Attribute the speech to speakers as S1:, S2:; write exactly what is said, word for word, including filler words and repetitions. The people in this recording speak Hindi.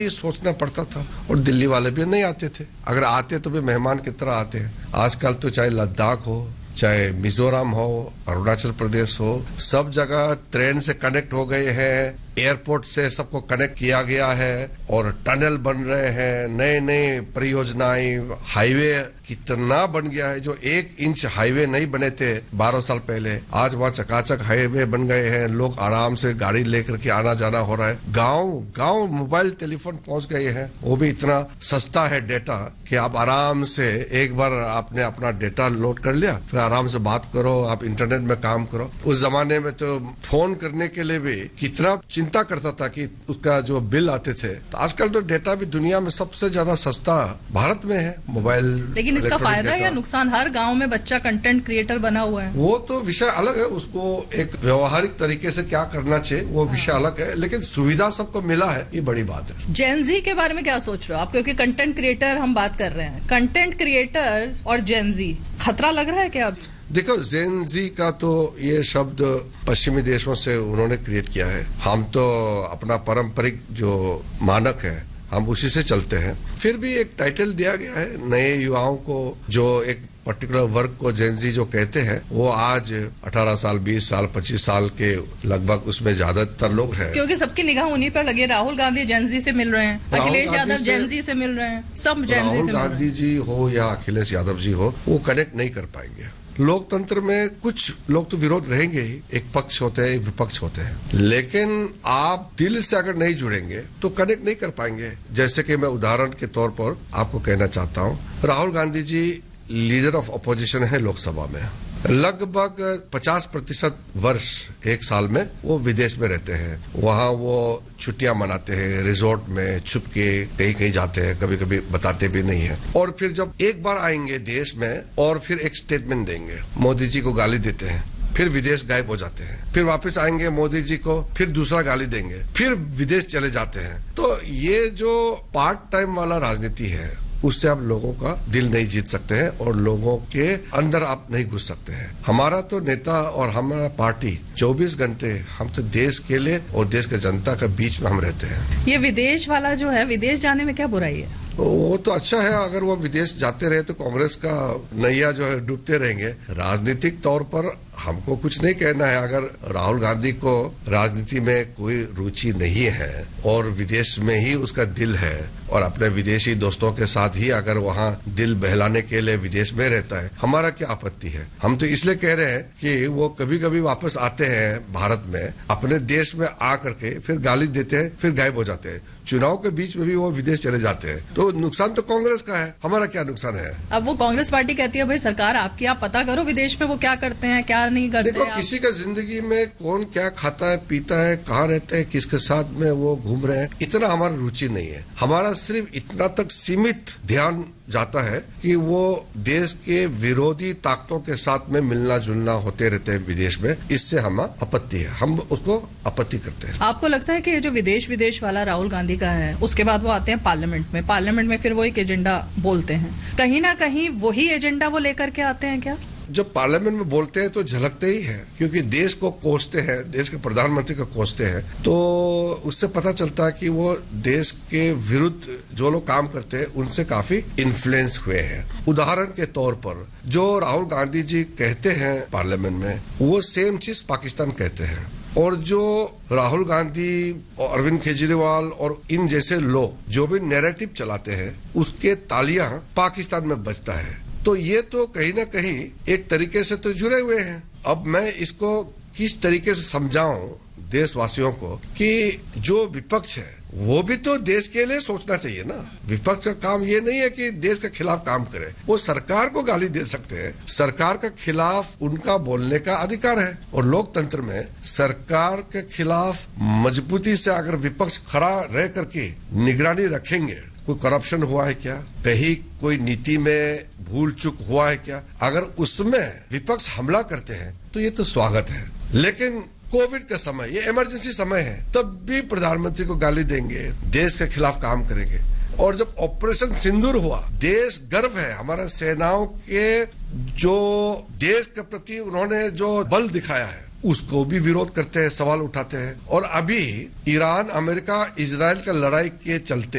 S1: ये सोचना पड़ता था और दिल्ली वाले भी नहीं आते थे। अगर आते तो भी मेहमान की तरह आते हैं। आजकल तो चाहे लद्दाख हो, चाहे मिजोरम हो, अरुणाचल प्रदेश हो, सब जगह ट्रेन से कनेक्ट हो गए हैं, एयरपोर्ट से सबको कनेक्ट किया गया है और टनल बन रहे हैं, नए नए परियोजनाएं, हाईवे कितना बन गया है। जो एक इंच हाईवे नहीं बने थे बारह साल पहले, आज वहां चकाचक हाईवे बन गए हैं। लोग आराम से गाड़ी लेकर के आना जाना हो रहा है। गांव गांव मोबाइल टेलीफोन पहुंच गए हैं, वो भी इतना सस्ता है डेटा कि आप आराम से एक बार आपने अपना डेटा लोड कर लिया, फिर आराम से बात करो, आप इंटरनेट में काम करो। उस जमाने में तो फोन करने के लिए भी कितना चिंता करता था कि उसका जो बिल आते थे। तो आजकल तो डेटा भी दुनिया में सबसे ज्यादा सस्ता भारत में है, मोबाइल।
S2: लेकिन इसका फायदा या नुकसान, हर गांव में बच्चा कंटेंट क्रिएटर बना हुआ है,
S1: वो तो विषय अलग है। उसको एक व्यवहारिक तरीके से क्या करना चाहिए वो विषय अलग है, लेकिन सुविधा सबको मिला है, ये बड़ी बात है।
S2: जेनजी के बारे में क्या सोच रहे हो आप? क्योंकि कंटेंट क्रिएटर हम बात कर रहे हैं, कंटेंट क्रिएटर और जेनजी, खतरा लग रहा है क्या अभी?
S1: देखो, जेन जी का तो ये शब्द पश्चिमी देशों से उन्होंने क्रिएट किया है। हम तो अपना पारंपरिक जो मानक है हम उसी से चलते हैं। फिर भी एक टाइटल दिया गया है नए युवाओं को, जो एक पर्टिकुलर वर्ग को जेनजी जो कहते हैं, वो आज अठारह साल, बीस साल, पच्चीस साल के लगभग उसमें ज्यादातर लोग हैं।
S2: क्योंकि सबकी निगाह उन्हीं पर लगी। राहुल गांधी जेनजी से मिल रहे हैं, अखिलेश यादव जेनजी से मिल रहे हैं, सब जेनजी से मिल रहे हैं।
S1: राहुल गांधी जी हो या अखिलेश यादव जी हो, वो कनेक्ट नहीं कर पाएंगे। लोकतंत्र में कुछ लोग तो विरोध रहेंगे ही, एक पक्ष होते हैं, एक विपक्ष होते हैं, लेकिन आप दिल से अगर नहीं जुड़ेंगे तो कनेक्ट नहीं कर पाएंगे। जैसे कि मैं उदाहरण के तौर पर आपको कहना चाहता हूं, Rahul Gandhi ji leader of opposition है लोकसभा में। लगभग पचास प्रतिशत वर्ष एक साल में वो विदेश में रहते हैं। वहां वो छुट्टियां मनाते हैं, रिजॉर्ट में छुप के कहीं कहीं जाते हैं, कभी कभी बताते भी नहीं है। और फिर जब एक बार आएंगे देश में और फिर एक स्टेटमेंट देंगे, मोदी जी को गाली देते हैं, फिर विदेश गायब हो जाते हैं, फिर वापस आएंगे मोदी जी को, फिर दूसरा गाली देंगे, फिर विदेश चले जाते हैं। तो ये जो पार्ट टाइम वाला राजनीति है, उससे आप लोगों का दिल नहीं जीत सकते हैं और लोगों के अंदर आप नहीं घुस सकते हैं। हमारा तो नेता और हमारा पार्टी चौबीस घंटे हम तो देश के लिए और देश के जनता के बीच में हम रहते हैं।
S2: ये विदेश वाला जो है, विदेश जाने में क्या बुराई है?
S1: वो तो अच्छा है, अगर वो विदेश जाते रहे तो कांग्रेस का नैया जो है डूबते रहेंगे। राजनीतिक तौर पर हमको कुछ नहीं कहना है। अगर राहुल गांधी को राजनीति में कोई रुचि नहीं है और विदेश में ही उसका दिल है और अपने विदेशी दोस्तों के साथ ही अगर वहाँ दिल बहलाने के लिए विदेश में रहता है, हमारा क्या आपत्ति है? हम तो इसलिए कह रहे हैं कि वो कभी कभी वापस आते हैं भारत में, अपने देश में आ करके फिर गाली देते हैं, फिर गायब हो जाते हैं। चुनाव के बीच में भी वो विदेश चले जाते हैं। तो नुकसान तो कांग्रेस का है, हमारा क्या नुकसान है?
S2: अब वो कांग्रेस पार्टी कहती है भाई सरकार आपकी, आप पता करो विदेश में वो क्या करते हैं, क्या नहीं करते।
S1: देखो, किसी का जिंदगी में कौन क्या खाता है, पीता है, कहाँ रहते हैं, किसके साथ में वो घूम रहे हैं, इतना हमारा रुचि नहीं है। हमारा सिर्फ इतना तक सीमित ध्यान जाता है कि वो देश के विरोधी ताकतों के साथ में मिलना जुलना होते रहते हैं विदेश में। इससे हमें आपत्ति है, हम उसको आपत्ति करते हैं।
S2: आपको लगता है कि ये जो विदेश विदेश वाला राहुल गांधी का है, उसके बाद वो आते हैं पार्लियामेंट में, पार्लियामेंट में फिर वो एक एजेंडा बोलते हैं, कहीं ना कहीं वही एजेंडा वो लेकर के आते हैं क्या?
S1: जब पार्लियामेंट में बोलते हैं तो झलकते ही है, क्योंकि देश को कोसते हैं, देश के प्रधानमंत्री को कोसते हैं, तो उससे पता चलता है कि वो देश के विरुद्ध जो लोग काम करते हैं उनसे काफी इन्फ्लुएंस हुए हैं। उदाहरण के तौर पर जो राहुल गांधी जी कहते हैं पार्लियामेंट में, वो सेम चीज पाकिस्तान कहते हैं। और जो राहुल गांधी और अरविंद केजरीवाल और इन जैसे लोग जो भी नैरेटिव चलाते हैं, उसके तालियां पाकिस्तान में बजता है। तो ये तो कहीं ना कहीं एक तरीके से तो जुड़े हुए हैं। अब मैं इसको किस तरीके से समझाऊं देशवासियों को कि जो विपक्ष है वो भी तो देश के लिए सोचना चाहिए ना। विपक्ष का काम ये नहीं है कि देश के खिलाफ काम करे, वो सरकार को गाली दे सकते हैं, सरकार के खिलाफ उनका बोलने का अधिकार है। और लोकतंत्र में सरकार के खिलाफ मजबूती से अगर विपक्ष खड़ा रह करके निगरानी रखेंगे, कोई करप्शन हुआ है क्या, कहीं कोई नीति में भूल चूक हुआ है क्या, अगर उसमें विपक्ष हमला करते हैं तो ये तो स्वागत है। लेकिन कोविड का समय, ये इमरजेंसी समय है, तब भी प्रधानमंत्री को गाली देंगे, देश के खिलाफ काम करेंगे। और जब ऑपरेशन सिंदूर हुआ, देश गर्व है, हमारा सेनाओं के जो देश के प्रति उन्होंने जो बल दिखाया है, उसको भी विरोध करते हैं, सवाल उठाते हैं। और अभी ईरान, अमेरिका, इजराइल का लड़ाई के चलते